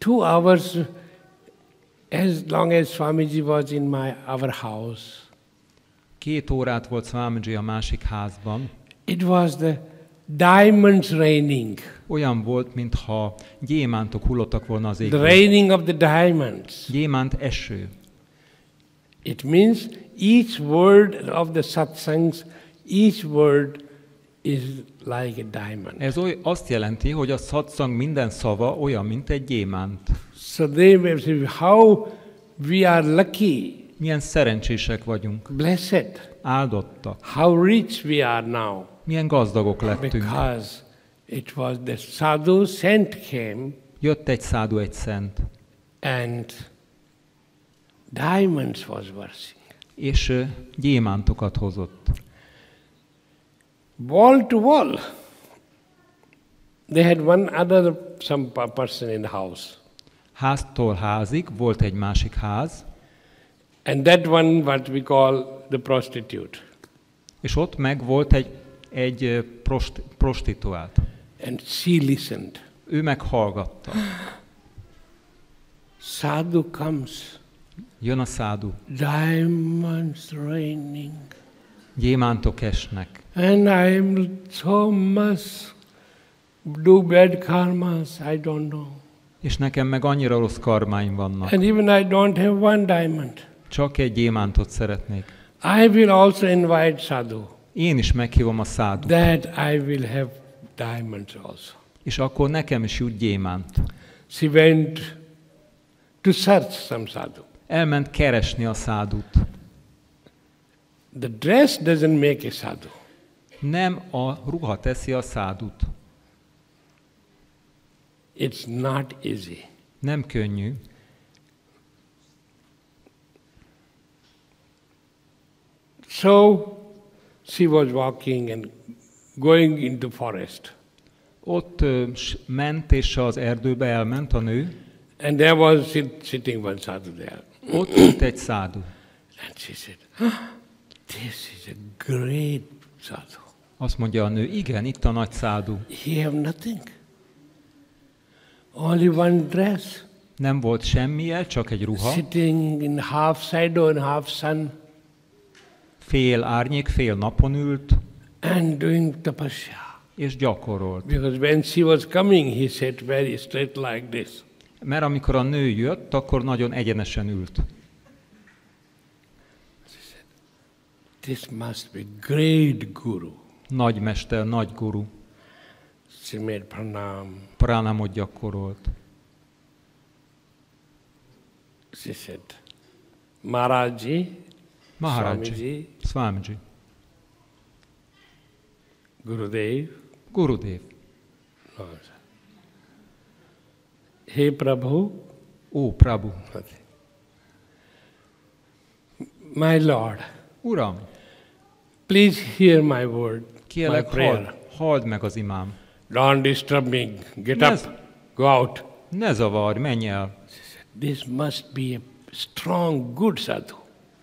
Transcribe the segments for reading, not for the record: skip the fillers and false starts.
2 hours, as long as Swamiji was in our house. 2 órát volt Swamiji a másik házban. It was the diamonds raining. Olyan volt, mintha gyémántok hullottak volna az The égből. raining of the diamonds. Gyémánt eső. It means each word of the satsangs, each word is like a diamond. Ez azt jelenti, hogy a satszang minden szava olyan, mint egy gyémánt. So they may say, how we are lucky, Milyen szerencsések vagyunk, blessed, áldottak, how rich we are now. milyen gazdagok lettünk. Because it was the sadhu saint came Jött egy szádu, egy szent, and diamonds was versing. és gyémántokat hozott. Wall to wall. They had one other some person in the house. Háztól házig volt egy másik ház, And that one what we call the prostitute. és ott meg volt egy prostituált. And she listened. Ő meg hallgatta. Sadhu comes. Jön a szádu. Diamonds raining. Gyémántok esnek. And I am so much do bad karmas, I don't know. És nekem meg annyira rossz karmáim vannak. And even I don't have one diamond. Csak egy gyémántot szeretnék. I will also invite sadhu. Én is meghívom a szádut. That I will have diamonds also. És akkor nekem is jut gyémánt. She went to search some sadhu. Elment keresni a szádut. The dress doesn't make a sadhu. Nem a ruha teszi a szádut. It's not easy. Nem könnyű. So she was walking and going into forest. Ott ment, és az erdőbe elment a nő. And there was sitting one sadhu there. Ott ült egy szádu. And she said, this is a great sadhu. Azt mondja a nő, igen, itt a nagy szádu. He have nothing. Only one dress. Nem volt semmije, csak egy ruha. Sitting in half shadow and half sun. Fél árnyék, fél napon ült. And doing tapasya. És gyakorolt. Because when she was coming, he sat very straight like this. Mert amikor a nő jött, akkor nagyon egyenesen ült. She said, this must be great guru. Nagy mester, nagy guru. She made pranam. Pranamot gyakorolt. She said, Maharaji, Maharaji, Swamiji, Gurudev, Gurudev. no, Hey Prabhu, Ó, Prabhu, my Lord, Uram, please hear my word, my kérlek, prayer. halld meg az imám. Don't disturb me. Get Yes. up, go out. Ne zavarj, menj el. This must be a strong, good sadhu.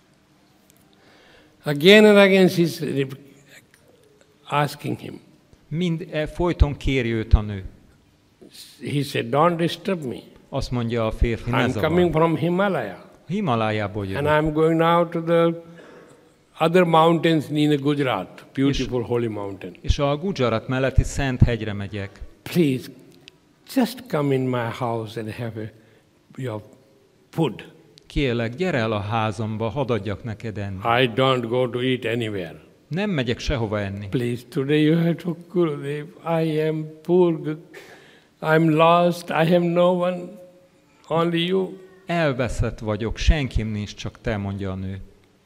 Again and again she's asking him. Folyton kéri őt a nő. He said, don't disturb me. Azt mondja a férfi, ne I'm coming zavarj. from Himalaya. Himalájából And jövök. I'm going now to the other mountains in the Gujarat, beautiful holy mountain. És a Gujarat melletti Szent hegyre megyek. Please, just come in my house and have your food. Kérlek, gyere el a házamba, hadd adjak neked enni. I don't go to eat anywhere. Nem megyek sehova enni. Please, today you have to Gurudev. I am poor. I'm lost. I have no one. Only you. Elveszett vagyok, senkim nincs, csak te, mondja a nő.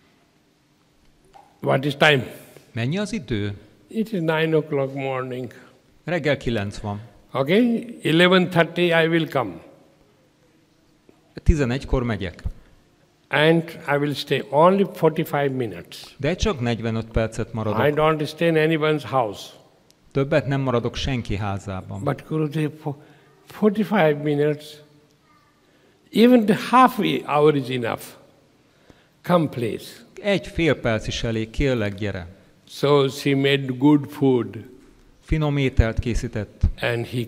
What is time? Mennyi az idő? It is 9:00 morning. Reggel 9 van. Okay? 11:30 I will come. 11-kor megyek. And I will stay only 45 minutes. De csak 45 percet I maradok. don't stay in anyone's house. Többet nem maradok senki házában. But Gurudev, for 45 minutes, even the half hour is enough. Come, please. Egy fél perc is elég, kérlek, gyere. So she made good food Finom ételt készített, and he